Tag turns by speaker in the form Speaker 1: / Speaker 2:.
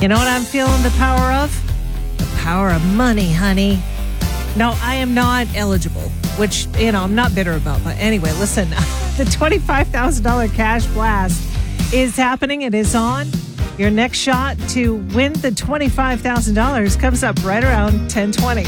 Speaker 1: You know what I'm feeling the power of? The power of money, honey. No, I am not eligible, which, I'm not bitter about. But anyway, listen, the $25,000 cash blast is happening. It is on. Your next shot to win the $25,000 comes up right around 10:20.